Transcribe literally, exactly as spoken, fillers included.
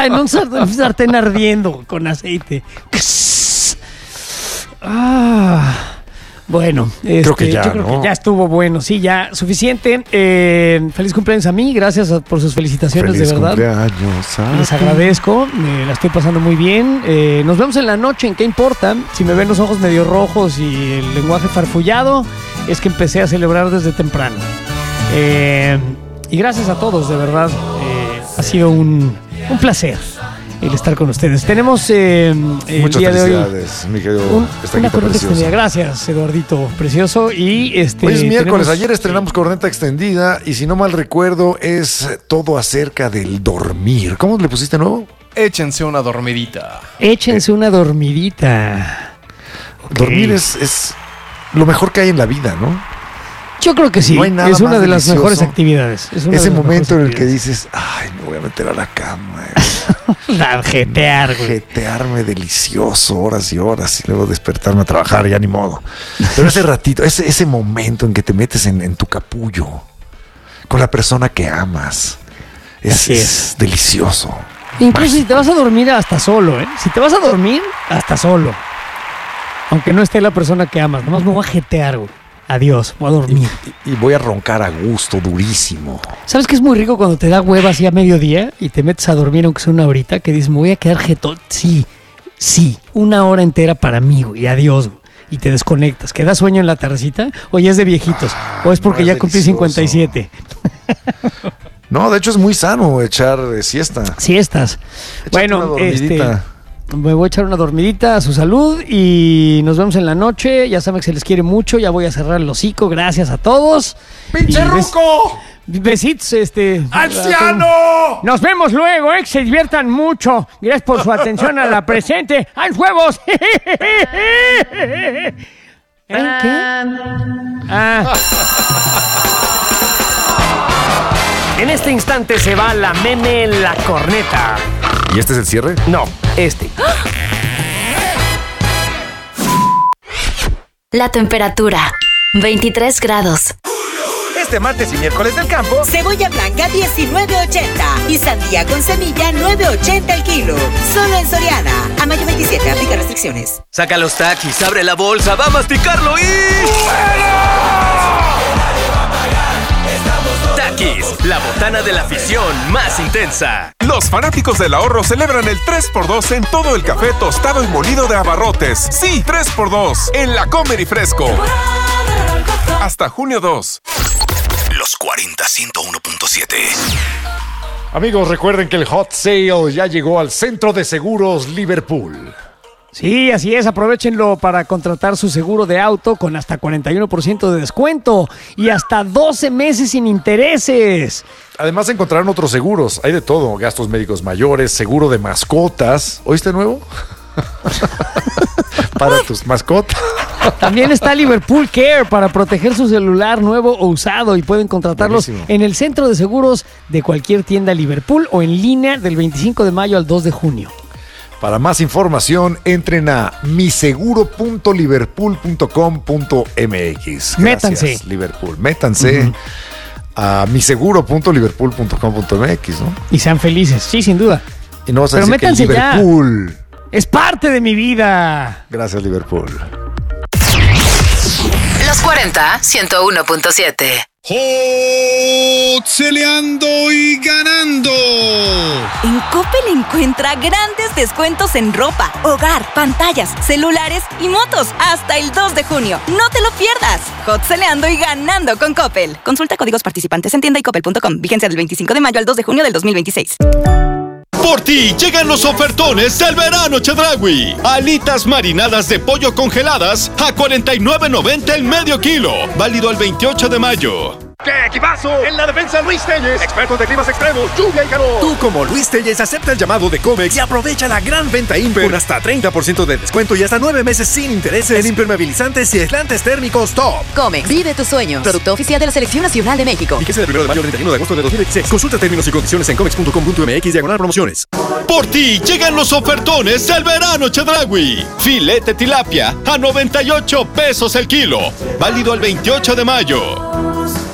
en un sartén, un sartén ardiendo con aceite. Ah, bueno, este, creo que ya, yo creo ¿no? que ya estuvo bueno. Sí, ya, suficiente. Eh, feliz cumpleaños a mí. Gracias a, por sus felicitaciones, Feliz de verdad. Cumpleaños a Les ti. agradezco. Me la estoy pasando muy bien. Eh, nos vemos en la noche. ¿En qué importa? Si me ven los ojos medio rojos y el lenguaje farfullado, es que empecé a celebrar desde temprano. Eh, y gracias a todos, de verdad. Eh, ha sido un, un placer el estar con ustedes. Tenemos eh, el Muchas día de hoy felicidades, mi querido un, una Estaquito corneta precioso. extendida. Gracias, Eduardito precioso. Y este Hoy es miércoles, tenemos- ayer estrenamos corneta extendida y si no mal recuerdo es todo acerca del dormir. ¿Cómo le pusiste nuevo? Échense una dormidita. Échense una dormidita. Ok. Dormir es, es lo mejor que hay en la vida, ¿no? Yo creo que sí. No hay nada es una más de las delicioso. mejores actividades. Es una Ese de las momento en el mejores que dices, ay, me voy a meter a la cama. actividades. La jetear, güey. Jetearme delicioso, horas y horas, y luego despertarme a trabajar, ya ni modo. Pero ese ratito, ese, ese momento en que te metes en, en tu capullo con la persona que amas, es, Así es. es delicioso. Incluso si te vas a dormir hasta solo, ¿eh? Si te vas a dormir, hasta solo. Aunque no esté la persona que amas. Nomás me voy a jetear, güey. Adiós, voy a dormir. Y, y voy a roncar a gusto, durísimo. ¿Sabes qué es muy rico cuando te da hueva así a mediodía y te metes a dormir aunque sea una horita? Que dices, me voy a quedar jetón. Sí, sí, una hora entera para mí, güey. Adiós, güey. Y te desconectas. ¿Qué da sueño en la tardecita? ¿O ya es de viejitos? Ah, ¿O es porque no, es ya cumplí delicioso. cincuenta y siete? No, de hecho es muy sano echar eh, siesta. Siestas. Échate Bueno, una este... dormidita. Me voy a echar una dormidita a su salud y nos vemos en la noche. Ya saben que se les quiere mucho. Ya voy a cerrar el hocico. Gracias a todos. ¡Pinche Y bes- ruco! Besitos, este. ¡Anciano! Nos vemos luego, eh. Que se diviertan mucho. Gracias por su atención a la presente. ¡Al huevos! ¿Eh? ¿Qué? Ah. En este instante se va la meme en la corneta. ¿Y este es el cierre? No, este. La temperatura, veintitrés grados. Este martes y miércoles del campo. Cebolla blanca diecinueve ochenta y sandía con semilla nueve ochenta el kilo. Solo en Soriana. A mayo veintisiete, aplica restricciones. Saca los taquis, abre la bolsa, va a masticarlo y... Takis, la botana de la afición más intensa. Los fanáticos del ahorro celebran el tres por dos en todo el café tostado y molido de Abarrotes. Sí, tres por dos en la Comer y Fresco. Hasta junio dos. Los cuarenta, ciento uno punto siete. Amigos, recuerden que el Hot Sale ya llegó al Centro de Seguros Liverpool. Sí, así es, aprovechenlo para contratar su seguro de auto con hasta cuarenta y uno por ciento de descuento y hasta doce meses sin intereses. Además encontrarán otros seguros, hay de todo, gastos médicos mayores, seguro de mascotas. ¿Oíste nuevo? Para tus mascotas. También está Liverpool Care para proteger su celular nuevo o usado y pueden contratarlos Buenísimo. en el centro de seguros de cualquier tienda Liverpool o en línea del veinticinco de mayo al dos de junio. Para más información, entren a mi seguro punto liverpool punto com punto m x. Métanse. Liverpool. Métanse uh-huh. a mi seguro punto liverpool punto com punto m x, ¿no? Y sean felices, sí, sin duda. Y no vas a Pero decir que métanse ya. Liverpool. Es parte de mi vida. Gracias, Liverpool. Los cuarenta, ciento uno punto siete. ¡Celeando y ganando! En Coppel encuentra grandes descuentos en ropa, hogar, pantallas, celulares y motos hasta el dos de junio. ¡No te lo pierdas! Hot-celeando y ganando con Coppel. Consulta códigos participantes en tienda y coppel punto com. Vigencia del veinticinco de mayo al dos de junio del dos mil veintiséis. Por ti llegan los ofertones del verano Chedraui. Alitas marinadas de pollo congeladas a cuarenta y nueve noventa el medio kilo. Válido al veintiocho de mayo. ¡Qué equipazo! En la defensa, Luis Telles, expertos de climas extremos, lluvia y calor. Tú, como Luis Telles, acepta el llamado de Comex y aprovecha la gran venta Imper con hasta treinta por ciento de descuento y hasta nueve meses sin intereses en impermeabilizantes y aislantes térmicos top. Comex, vive tus sueños. Producto oficial de la Selección Nacional de México. Fíjese del primero de mayo al treinta y uno de agosto de dos mil veintiséis. Consulta términos y condiciones en comex punto com punto m x diagonal promociones. Por ti llegan los ofertones del verano Chedraui. Filete tilapia a noventa y ocho pesos el kilo. Válido al veintiocho de mayo.